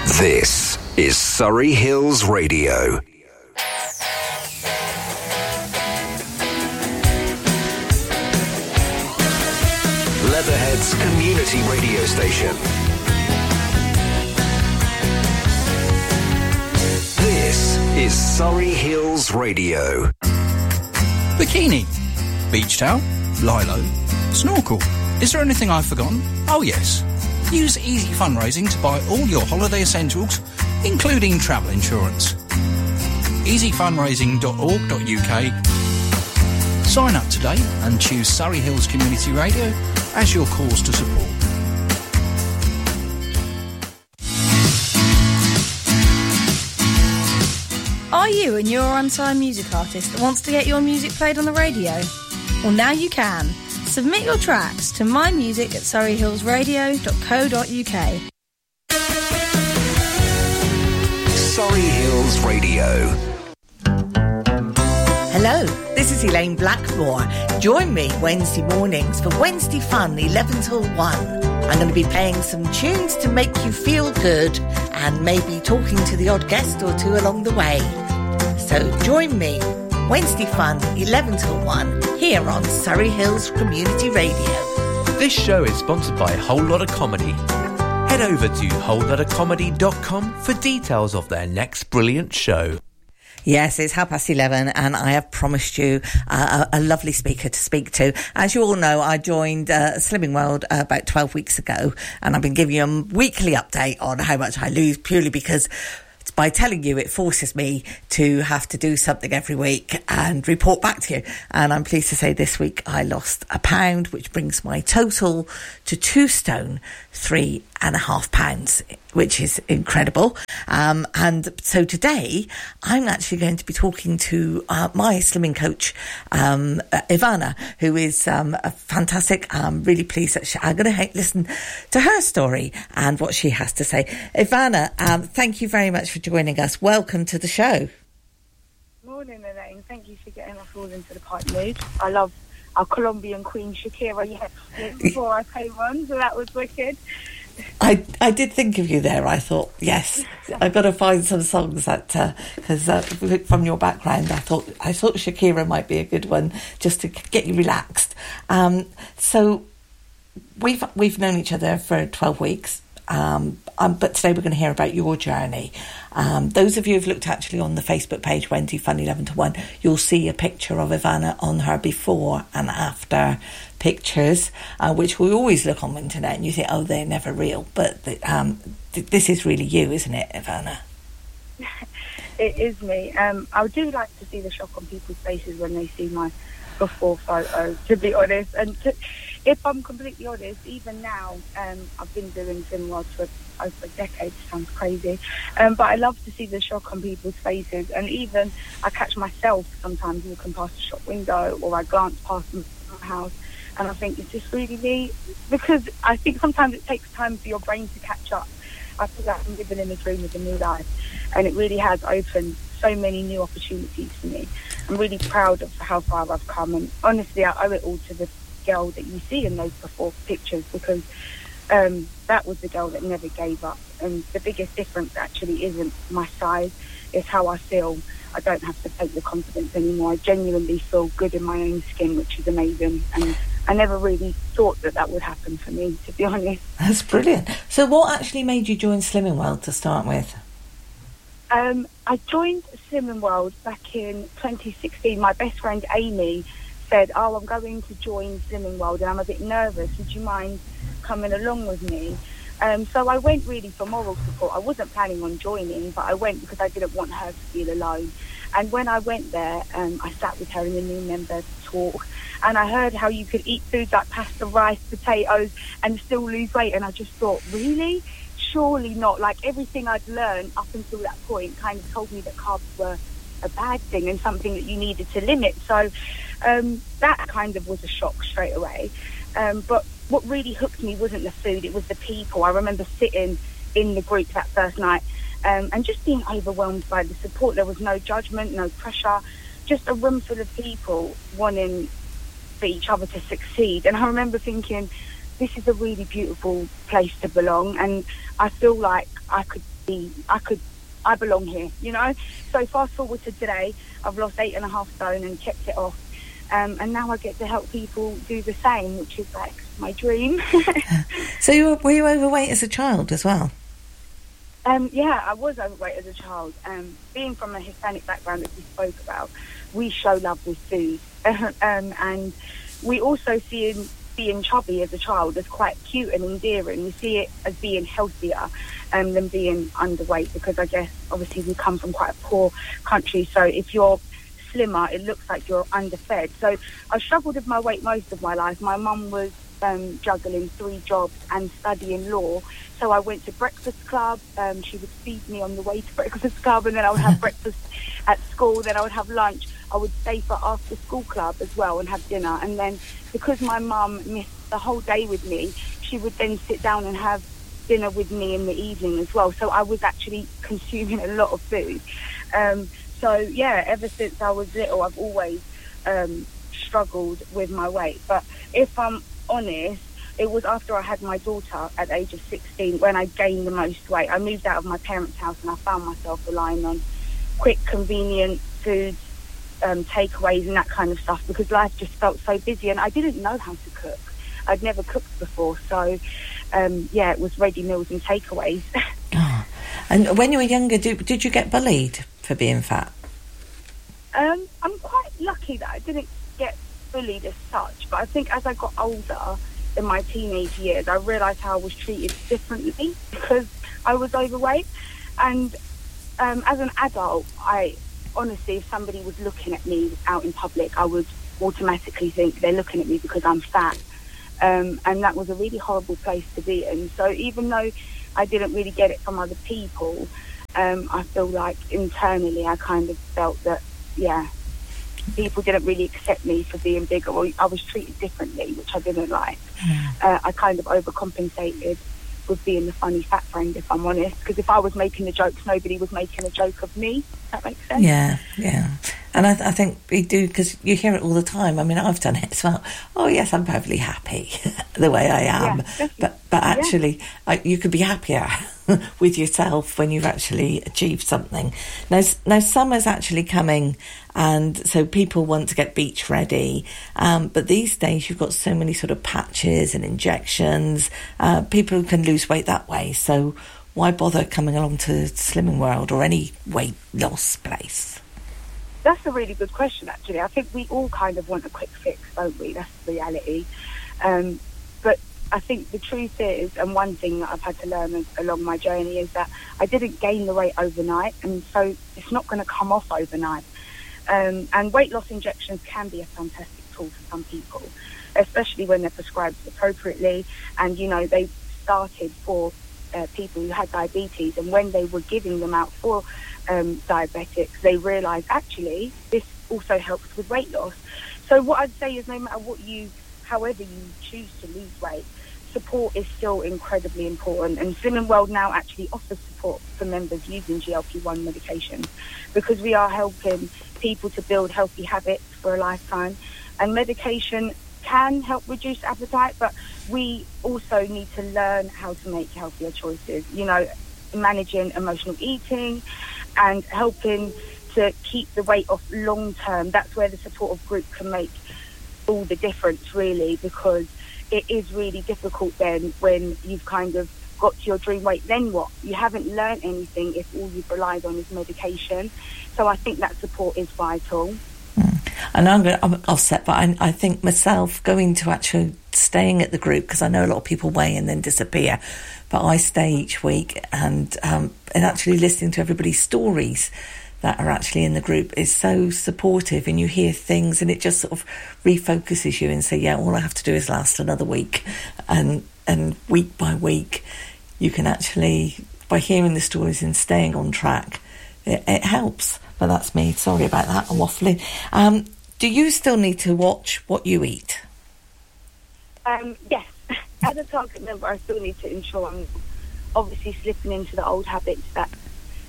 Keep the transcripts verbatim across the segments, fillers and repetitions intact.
This is Surrey Hills Radio. Leatherhead's community radio station. This is Surrey Hills Radio. Bikini, beach towel, lilo, snorkel. Is there anything I've forgotten? Oh yes. Use Easy Fundraising to buy all your holiday essentials, including travel insurance. easy fundraising dot org dot U K. Sign up today and choose Surrey Hills Community Radio as your cause to support. Are you a new or unsigned music artist that wants to get your music played on the radio? Well, now you can. Submit your tracks to mymusic at surrey hills radio dot co dot U K. Surrey Hills Radio. Hello, this is Elaine Blackmore. Join me Wednesday mornings for Wednesday Fun, eleven till one. I'm going to be playing some tunes to make you feel good and maybe talking to the odd guest or two along the way. So join me Wednesday Fun, eleven till one, here on Surrey Hills Community Radio. This show is sponsored by Whole Lotta Comedy. Head over to whole lotta comedy dot com for details of their next brilliant show. Yes, it's half past eleven and I have promised you uh, a, a lovely speaker to speak to. As you all know, I joined uh, Slimming World uh, about twelve weeks ago, and I've been giving you a weekly update on how much I lose, purely because by telling you, it forces me to have to do something every week and report back to you. And I'm pleased to say this week I lost a pound, which brings my total to two stone, three and a half pounds, which is incredible. Um, and so today I'm actually going to be talking to uh, my slimming coach, um, uh, Ivana, who is um, a fantastic. I'm really pleased that she, I'm going to listen to her story and what she has to say. Ivana, um, thank you very much for joining us. Welcome to the show. Morning, Elaine. Thank you for getting us all into the pipe mood. I love our Colombian queen Shakira yesterday before I came on, so that was wicked. I I did think of you there. I thought, yes, I've got to find some songs that because uh, uh, from your background, I thought I thought Shakira might be a good one just to get you relaxed. Um, so we've we've known each other for twelve weeks. Um, um, but today we're going to hear about your journey. Um, those of you who've looked actually on the Facebook page, Wednesday Fun eleven to one, you'll see a picture of Ivana on her before and after pictures, uh, which we always look on the internet and you think, oh, they're never real. But the, um, th- this is really you, isn't it, Ivana? It is me. Um, I do like to see the shock on people's faces when they see my before photo, to be honest. And to, if I'm completely honest, even now, um, I've been doing Slimming World for over a decade. Sounds crazy, um, but I love to see the shock on people's faces. And even I catch myself sometimes walking past a shop window, or I glance past my house, and I think, is this really me? Because I think sometimes it takes time for your brain to catch up. I feel like I'm living in a dream with a new life, and it really has opened so many new opportunities for me. I'm really proud of how far I've come, and honestly, I owe it all to the girl that you see in those before pictures, because um, that was the girl that never gave up. And the biggest difference actually isn't my size, it's how I feel. I don't have to take the confidence anymore. I genuinely feel good in my own skin, which is amazing. And I never really thought that that would happen for me, to be honest. That's brilliant. So what actually made you join Slimming World to start with? Um, I joined Slimming World back in twenty sixteen. My best friend Amy said, oh, I'm going to join Slimming World and I'm a bit nervous. Would you mind coming along with me? Um, so I went really for moral support. I wasn't planning on joining, but I went because I didn't want her to feel alone. And when I went there, um, I sat with her in the new member talk, and I heard how you could eat foods like pasta, rice, potatoes, and still lose weight. And I just thought, really? Surely not. Like, everything I'd learned up until that point kind of told me that carbs were a bad thing and something that you needed to limit. So um, that kind of was a shock straight away. Um, but what really hooked me wasn't the food, it was the people. I remember sitting in the group that first night um, and just being overwhelmed by the support. There was no judgment, no pressure, just a room full of people wanting for each other to succeed. And I remember thinking, this is a really beautiful place to belong, and I feel like I could be, I could, I belong here, you know. So fast forward to today, I've lost eight and a half stone and kept it off. Um, and now I get to help people do the same, which is like my dream. So you were, were you overweight as a child as well? Um, yeah, I was overweight as a child. Um, being from a Hispanic background that we spoke about, we show love with food. um, and we also see in, being chubby as a child as quite cute and endearing. We see it as being healthier um, than being underweight, because I guess obviously we come from quite a poor country. So if you're slimmer, it looks like you're underfed. So I struggled with my weight most of my life. My mum was um, juggling three jobs and studying law. So I went to breakfast club. Um, she would feed me on the way to breakfast club, and then I would have breakfast at school. Then I would have lunch. I would stay for after school club as well and have dinner. And then because my mum missed the whole day with me, she would then sit down and have dinner with me in the evening as well. So I was actually consuming a lot of food. Um, so yeah, ever since I was little, I've always um, struggled with my weight. But if I'm honest, it was after I had my daughter at the age of sixteen when I gained the most weight. I moved out of my parents' house and I found myself relying on quick, convenient foods, um, takeaways and that kind of stuff, because life just felt so busy and I didn't know how to cook. I'd never cooked before, so um, yeah, it was ready meals and takeaways. Oh. And when you were younger, did, did you get bullied for being fat? Um, I'm quite lucky that I didn't get bullied as such, but I think as I got older, in my teenage years, I realised how I was treated differently because I was overweight. And um, as an adult, I honestly, if somebody was looking at me out in public, I would automatically think they're looking at me because I'm fat. Um, and that was a really horrible place to be in. So even though I didn't really get it from other people, um, I feel like internally I kind of felt that, yeah, people didn't really accept me for being bigger, or I was treated differently, which I didn't like. Mm. Uh, I kind of overcompensated with being the funny fat friend, if I'm honest, because if I was making the jokes, nobody was making a joke of me. That makes sense? Yeah, yeah. And I, th- I think we do, because you hear it all the time. I mean, I've done it as well. Oh, yes, I'm perfectly happy the way I am. Yeah, but but actually, yeah. I, you could be happier with yourself when you've actually achieved something. Now, now summer's actually coming, and so people want to get beach ready. Um, but these days, you've got so many sort of patches and injections. Uh, people can lose weight that way. So why bother coming along to Slimming World or any weight loss place? That's a really good question, actually. I think we all kind of want a quick fix, don't we? That's the reality. Um, but I think the truth is, and one thing that I've had to learn along my journey is that I didn't gain the weight overnight, and so it's not going to come off overnight. Um, and weight loss injections can be a fantastic tool for some people, especially when they're prescribed appropriately. And, you know, they started for uh, people who had diabetes, and when they were giving them out for um, diabetics, they realised, actually, this also helps with weight loss. So what I'd say is no matter what you, however you choose to lose weight, support is still incredibly important. And Slimming World now actually offers support for members using G L P one medication, because we are helping people to build healthy habits for a lifetime. And medication can help reduce appetite, but we also need to learn how to make healthier choices, you know, managing emotional eating and helping to keep the weight off long term. That's where the supportive group can make all the difference, really, because it is really difficult then when you've kind of got to your dream weight. Then what? You haven't learned anything if all you've relied on is medication. So I think that support is vital. Mm. And I'm going to offset, but I, I think myself going to actually staying at the group, because I know a lot of people weigh and then disappear, but I stay each week, and um, and actually listening to everybody's stories that are actually in the group is so supportive, and you hear things and it just sort of refocuses you and say, yeah, all I have to do is last another week. And and week by week, you can actually, by hearing the stories and staying on track, it, it helps. But that's me. Sorry about that. I'm waffling. Um, do you still need to watch what you eat? Um, yes. As a target member, I still need to ensure I'm obviously slipping into the old habits that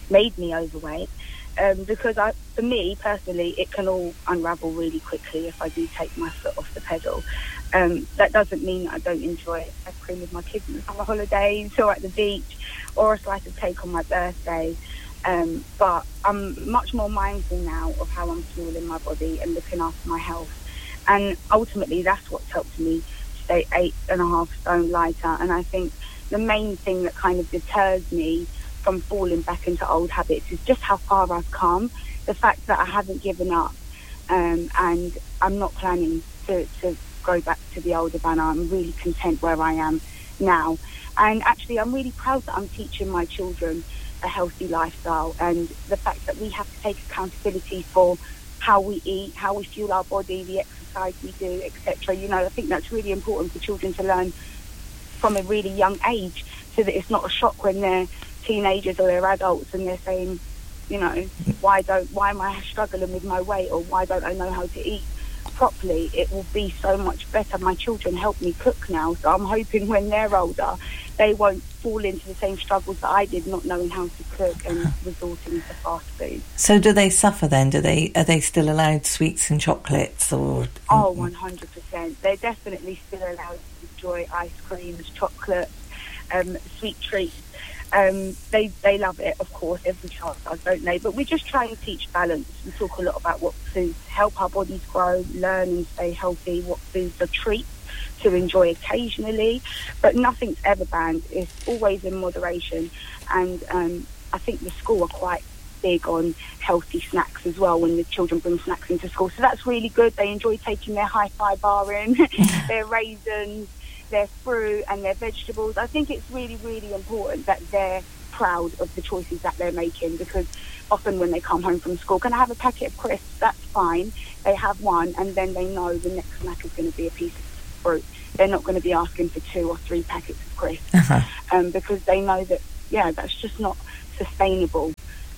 made me overweight. Um, because I, for me personally, it can all unravel really quickly if I do take my foot off the pedal. Um, that doesn't mean that I don't enjoy ice cream with my kids on the summer holidays or at the beach or a slice of cake on my birthday. Um, but I'm much more mindful now of how I'm fueling my body and looking after my health. And ultimately, that's what's helped me stay eight and a half stone lighter. And I think the main thing that kind of deters me from falling back into old habits is just how far I've come. The fact that I haven't given up, um, and I'm not planning to, to go back to the older Vanna. I'm really content where I am now. And actually, I'm really proud that I'm teaching my children a healthy lifestyle, and the fact that we have to take accountability for how we eat, how we fuel our body, the exercise we do, et cetera. You know, I think that's really important for children to learn from a really young age, so that it's not a shock when they're teenagers or they're adults and they're saying, you know, why don't why am I struggling with my weight, or why don't I know how to eat properly? It will be so much better. My children help me cook now, so I'm hoping when they're older they won't fall into the same struggles that I did, not knowing how to cook and resorting to fast food. So do they suffer then? Do they are they still allowed sweets and chocolates? Or oh, one hundred percent. They're definitely still allowed to enjoy ice creams, chocolates, um, sweet treats. Um, they they love it, of course. Every child does, don't they? But we just try and teach balance. We talk a lot about what foods help our bodies grow, learn and stay healthy, what foods are treats to enjoy occasionally, but nothing's ever banned. It's always in moderation. And um, I think the school are quite big on healthy snacks as well when the children bring snacks into school. So that's really good. They enjoy taking their hi-fi bar in, their raisins, their fruit and their vegetables. I think it's really, really important that they're proud of the choices that they're making, because often when they come home from school, can I have a packet of crisps? That's fine. They have one, and then they know the next snack is going to be a piece of fruit. They're not going to be asking for two or three packets of crisps, uh-huh. um, because they know that, yeah, that's just not sustainable.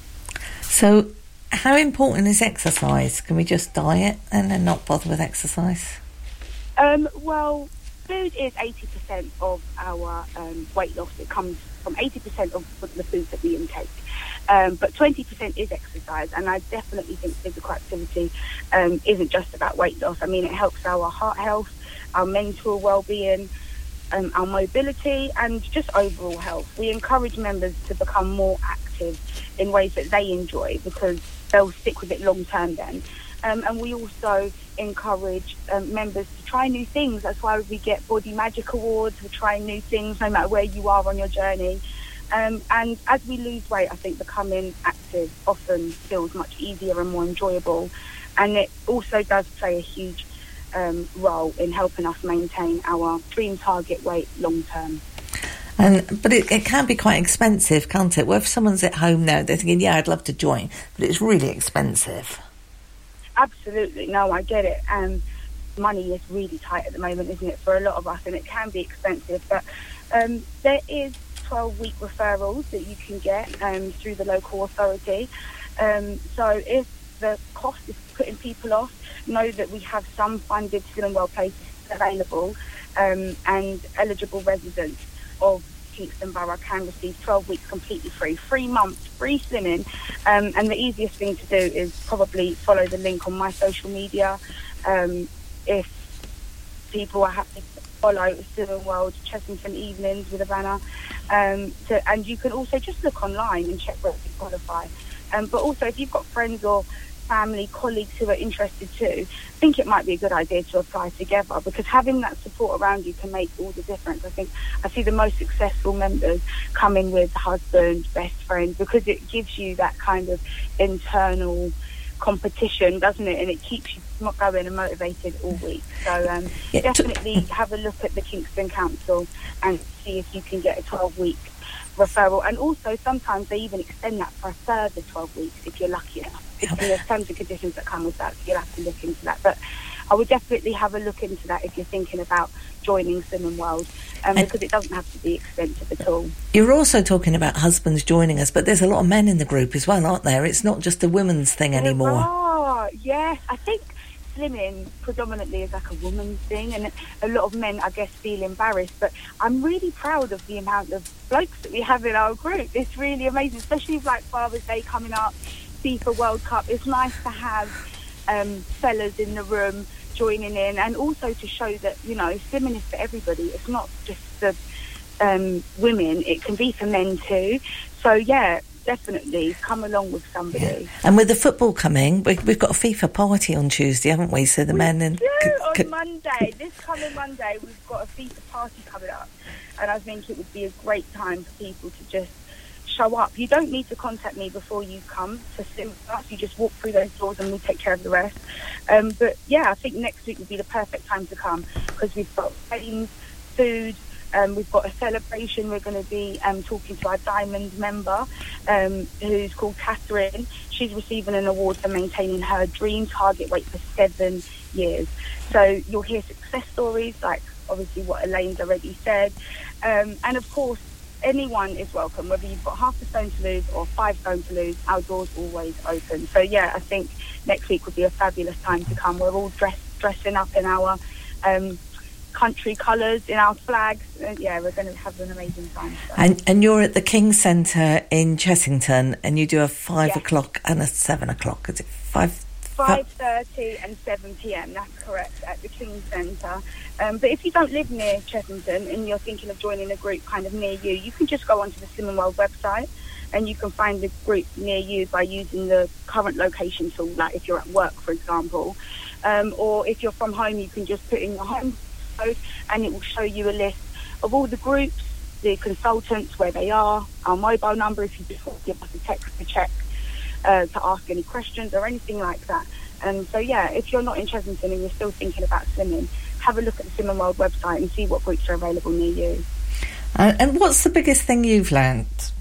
So how important is exercise? Can we just diet and then not bother with exercise? Um, well, food is eighty percent of our um, weight loss. It comes from eighty percent of the foods that we intake. Um, but twenty percent is exercise, and I definitely think physical activity um, isn't just about weight loss. I mean, it helps our heart health, our mental well-being, um, our mobility, and just overall health. We encourage members to become more active in ways that they enjoy, because they'll stick with it long-term then. Um, and we also encourage um, members to try new things. That's why we get Body Magic Awards. We're trying new things no matter where you are on your journey. Um, and as we lose weight, I think becoming active often feels much easier and more enjoyable. And it also does play a huge um, role in helping us maintain our dream target weight long term. And but it, it can be quite expensive, can't it? Well, if someone's at home now, they're thinking, yeah, I'd love to join, but it's really expensive. Absolutely. No, I get it. Um, money is really tight at the moment, isn't it, for a lot of us, and it can be expensive. But um, there is twelve-week referrals that you can get um, through the local authority. Um, so if the cost is putting people off, know that we have some funded Slimming World places available, um, and eligible residents of Kingston Borough can receive twelve weeks completely free, three months free slimming. Um, and the easiest thing to do is probably follow the link on my social media. Um, if people are happy to follow Slimming World Chessington Evenings with a banner, um, to, and you can also just look online and check where you qualify. Um, but also, if you've got friends or family, colleagues who are interested too, I think it might be a good idea to apply together, because having that support around you can make all the difference. I think I see the most successful members come in with husband, best friend, because it gives you that kind of internal competition, doesn't it? And it keeps you not going and motivated all week. So um, yeah, definitely t- have a look at the Kingston Council and see if you can get a twelve-week referral. And also, sometimes they even extend that for a further twelve weeks if you're lucky enough. And there's terms and conditions that come with that, so you'll have to look into that. But I would definitely have a look into that if you're thinking about joining Slimming World, um, because it doesn't have to be expensive at all. You're also talking about husbands joining us, but there's a lot of men in the group as well, aren't there? It's not just a women's thing there anymore. Are. Yes, I think slimming predominantly is like a woman's thing, and a lot of men, I guess, feel embarrassed. But I'm really proud of the amount of blokes that we have in our group. It's really amazing, especially with like Father's Day coming up, FIFA World Cup. It's nice to have um, fellas in the room joining in, and also to show that, you know, slimming is for everybody. It's not just the um, women, it can be for men too. So yeah, definitely come along with somebody. Yeah. And with the football coming, we, we've got a FIFA party on Tuesday, haven't we? So the we men and do, c- on c- Monday, this coming Monday, we've got a FIFA party coming up, and I think it would be a great time for people to just show up. You don't need to contact me before you come to Slim with us. You just walk through those doors and we take care of the rest. Um, but yeah, I think next week would be the perfect time to come, because we've got games, food. Um, we've got a celebration. We're going to be um, talking to our Diamond member, um, who's called Catherine. She's receiving an award for maintaining her dream target weight for seven years. So you'll hear success stories, like obviously what Elaine's already said. Um, and of course, anyone is welcome, whether you've got half a stone to lose or five stone to lose. Our door's always open. So yeah, I think next week would be a fabulous time to come. We're all dressed, dressing up in our um, country colours, in our flags. Uh, yeah, we're going to have an amazing time. So. And and you're at the King Centre in Chessington, and you do a five Yes. o'clock and a seven o'clock. Is it five? five thirty and seven p.m, that's correct, at the King Centre. Um, but if you don't live near Chessington and you're thinking of joining a group kind of near you, you can just go onto the Slimming World website, and you can find the group near you by using the current location tool, like if you're at work, for example. Um, or if you're from home, you can just put in your home code, and it will show you a list of all the groups, the consultants, where they are, our mobile number if you just want to give us a text to check, uh, to ask any questions or anything like that. And so yeah, if you're not in Chessington and you're still thinking about swimming, have a look at the Slimming World website and see what groups are available near you. Uh, and what's the biggest thing you've learnt?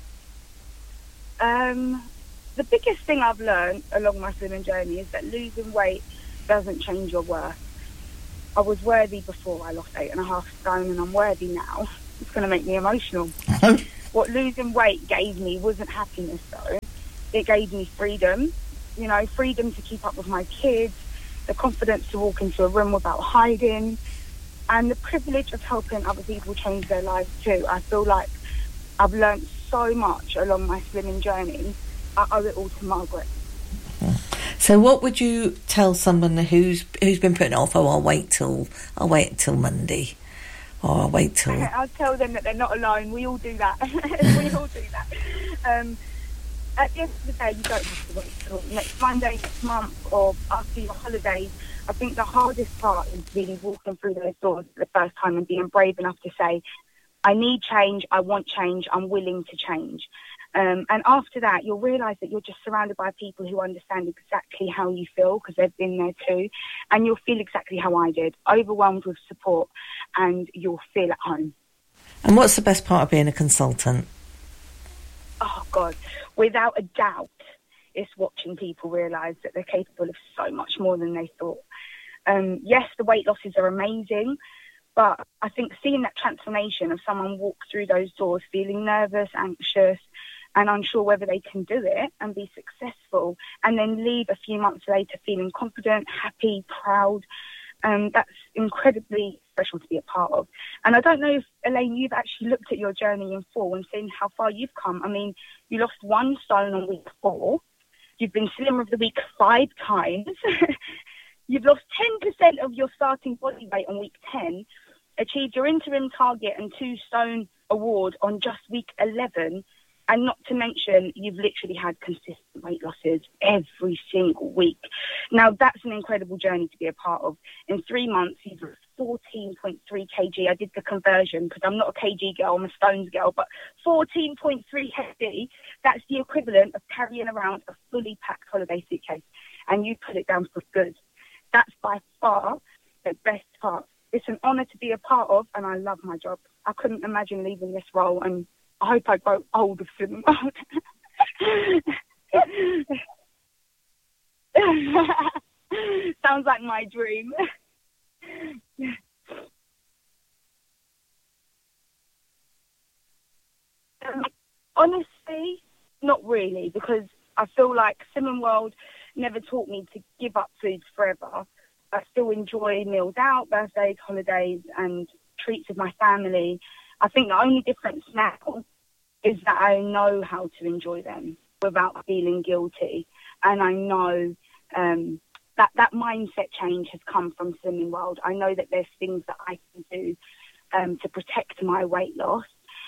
Um, the biggest thing I've learned along my swimming journey is that losing weight doesn't change your worth. I was worthy before I lost eight and a half stone, and I'm worthy now. It's going to make me emotional. What losing weight gave me wasn't happiness, though. It gave me freedom. You know, freedom to keep up with my kids, the confidence to walk into a room without hiding, and the privilege of helping other people change their lives too. I feel like I've learned so much along my swimming journey. I owe it all to Margaret. So what would you tell someone who's who's been putting it off? Oh, I'll wait till I'll wait till Monday, or I'll wait till. I'll tell them that they're not alone. We all do that. we all do that. Um, at the end of the day, you don't have to wait till next Monday, next month, or after your holidays. I think the hardest part is really walking through those doors for the first time and being brave enough to say, I need change, I want change, I'm willing to change. Um, and after that, you'll realise that you're just surrounded by people who understand exactly how you feel, because they've been there too. And you'll feel exactly how I did, overwhelmed with support, and you'll feel at home. And what's the best part of being a consultant? Oh, God, without a doubt, it's watching people realise that they're capable of so much more than they thought. Um, yes, the weight losses are amazing, but I think seeing that transformation of someone walk through those doors feeling nervous, anxious, and unsure whether they can do it and be successful, and then leave a few months later feeling confident, happy, proud, um, that's incredibly special to be a part of. And I don't know if, Elaine, you've actually looked at your journey in full and seen how far you've come. I mean, you lost one stone on week four. You've been Slimmer of the Week five times. You've lost ten percent of your starting body weight on week ten, achieved your interim target and two stone award on just week eleven, and not to mention you've literally had consistent weight losses every single week. Now, that's an incredible journey to be a part of. In three months, you've lost fourteen point three kilograms. I did the conversion because I'm not a kg girl, I'm a stones girl, but fourteen point three kilograms, that's the equivalent of carrying around a fully packed holiday suitcase, and you put it down for good. That's by far the best part. It's an honour to be a part of, and I love my job. I couldn't imagine leaving this role, and I hope I grow old of Slimming World. Sounds like my dream. um, honestly, not really, because I feel like Slimming World never taught me to give up food forever. I still enjoy meals out, birthdays, holidays, and treats with my family. I think the only difference now is that I know how to enjoy them without feeling guilty. And I know um, that that mindset change has come from Slimming World. I know that there's things that I can do um, to protect my weight loss.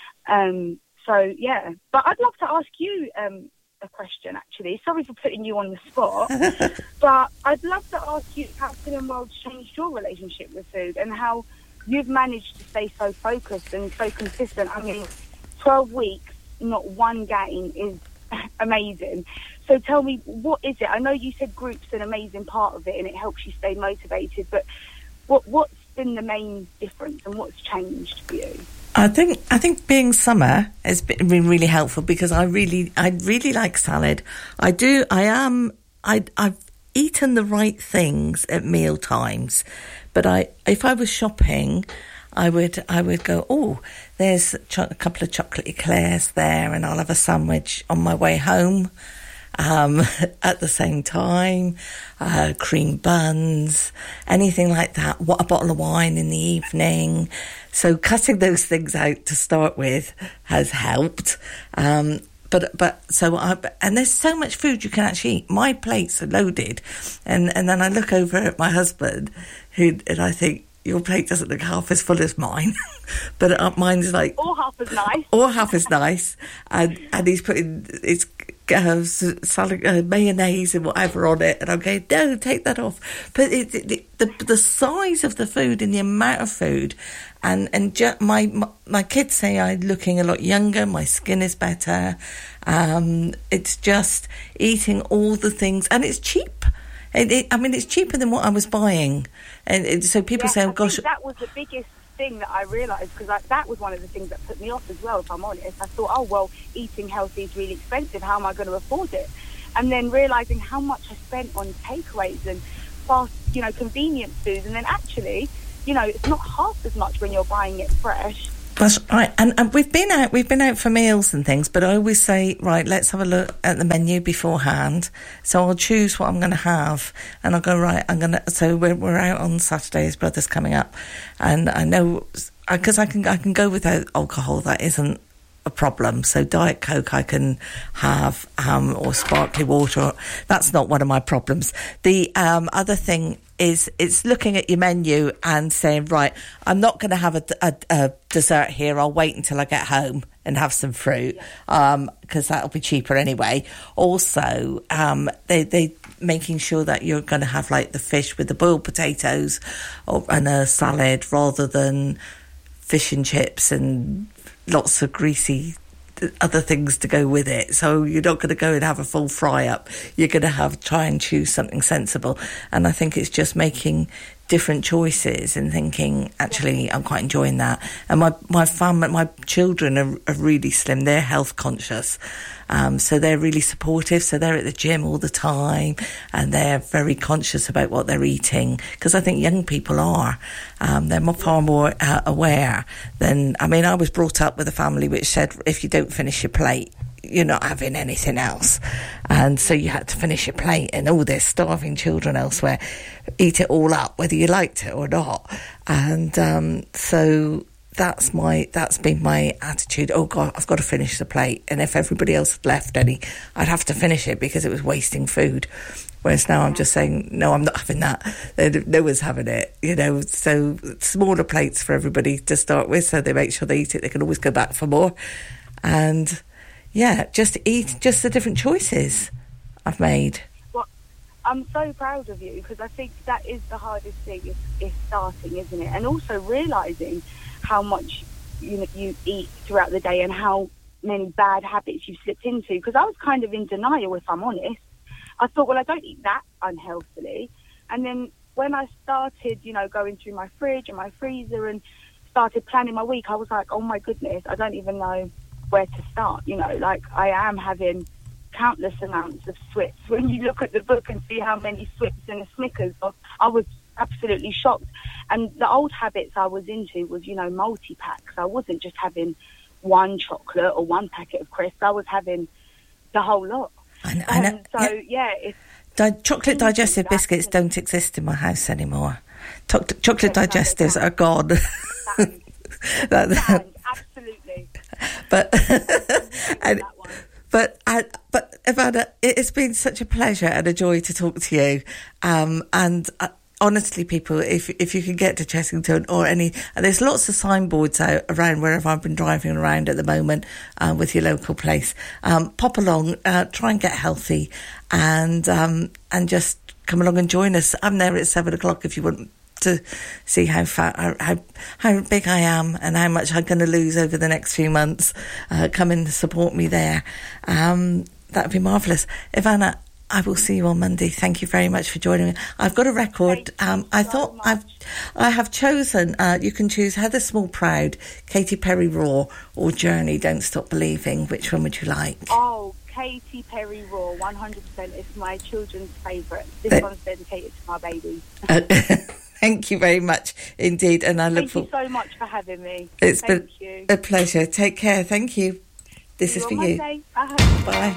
Um, so, yeah. But I'd love to ask you um, a question, actually. Sorry for putting you on the spot. But I'd love to ask you how Slimming World changed your relationship with food and how you've managed to stay so focused and so consistent. I mean, twelve weeks, not one gain is amazing. So tell me, what is it? I know you said group's an amazing part of it and it helps you stay motivated, but what what's been the main difference and what's changed for you? I think I think being summer has been really helpful because I really I really like salad. I do I am I I've eaten the right things at meal times, but I if I was shopping, I would I would go, oh, there's a couple of chocolate eclairs there, and I'll have a sandwich on my way home. Um, at the same time, uh, cream buns, anything like that. What a bottle of wine in the evening. So cutting those things out to start with has helped. Um, but but so I and there's so much food you can actually eat. My plates are loaded, and and then I look over at my husband, who and I think, your plate doesn't look half as full as mine, but uh, mine's like or half as nice, or half as nice, and and he's putting it's uh, salad, uh, mayonnaise and whatever on it, and I'm going, no, take that off. But it, it, the the size of the food and the amount of food, and and ju- my, my my kids say I'm looking a lot younger, my skin is better. Um, it's just eating all the things, and it's cheap. It, it, I mean, it's cheaper than what I was buying, and it, so people yeah, say, "Oh I gosh." Think that was the biggest thing that I realised, because that was one of the things that put me off as well. If I'm honest, I thought, "Oh well, eating healthy is really expensive. How am I going to afford it?" And then realising how much I spent on takeaways and fast, you know, convenient food, and then actually, you know, it's not half as much when you're buying it fresh. That's right, and, and we've been out. We've been out for meals and things, but I always say, right, let's have a look at the menu beforehand. So I'll choose what I'm going to have, and I'll go right. I'm going to. So we're we're out on Saturday. His brother's coming up, and I know because I can I can go without alcohol. That isn't a problem. So Diet Coke I can have, um, or sparkling water. That's not one of my problems. The um, other thing is it's looking at your menu and saying, right, I'm not going to have a, a, a dessert here. I'll wait until I get home and have some fruit, um, because that'll be cheaper anyway. Also, um, they they making sure that you're going to have like the fish with the boiled potatoes or, and a salad rather than fish and chips and lots of greasy other things to go with it. So you're not going to go and have a full fry up. You're going to have try and choose something sensible. And I think it's just making different choices and thinking, actually, I'm quite enjoying that. And my my family, my children are, are really slim. They're health conscious. Um, so they're really supportive. So they're at the gym all the time and they're very conscious about what they're eating. Because I think young people are. Um, they're more, far more uh, aware than... I mean, I was brought up with a family which said, if you don't finish your plate, you're not having anything else. And so you had to finish your plate, and all there's starving children elsewhere. Eat it all up, whether you liked it or not. And um, so... That's my. That's been my attitude. Oh God, I've got to finish the plate. And if everybody else had left any, I'd have to finish it because it was wasting food. Whereas now I'm just saying, no, I'm not having that. No one's having it, you know. So smaller plates for everybody to start with, so they make sure they eat it. They can always go back for more. And yeah, just eat just the different choices I've made. Well, I'm so proud of you because I think that is the hardest thing is, is starting, isn't it? And also realising how much you know, you eat throughout the day and how many bad habits you've slipped into. Because I was kind of in denial, if I'm honest. I thought, well, I don't eat that unhealthily. And then when I started, you know, going through my fridge and my freezer and started planning my week, I was like, oh my goodness, I don't even know where to start. You know, like I am having countless amounts of sweets. When you look at the book and see how many sweets in a Snickers, I was absolutely shocked. And the old habits I was into was, you know, multi-packs. I wasn't just having one chocolate or one packet of crisps. I was having the whole lot. I know, I know. Um, so, yeah, yeah it's... Di- chocolate Thank digestive you, biscuits absolutely. don't exist in my house anymore. To- chocolate Yes, no, they digestives can't. are gone. Stand. That- Stand, absolutely. but and, That one. but I, but Ivana, it's been such a pleasure and a joy to talk to you. Um, and uh, honestly, people, if if you can get to Chessington or any, and there's lots of signboards out around wherever I've been driving around at the moment uh, with your local place. Um, pop along, uh, try and get healthy, and um, and just come along and join us. I'm there at seven o'clock if you want to see how fat, how, how how big I am and how much I'm going to lose over the next few months. Uh, come and support me there. Um, that would be marvellous. Ivana, I will see you on Monday. Thank you very much for joining me. I've got a record. Thank you Um, I so thought much. I've I have chosen. Uh, you can choose Heather Small Proud, Katy Perry Raw, or Journey Don't Stop Believing. Which one would you like? Oh, Katy Perry Raw, one hundred percent. It's my children's favourite. This Uh, one's dedicated to my baby. Uh, thank you very much indeed, and I look Thank you forward. so much for having me. It's Thank been you. a pleasure. Take care. Thank you. This See is you for on you. Monday. Bye. Bye.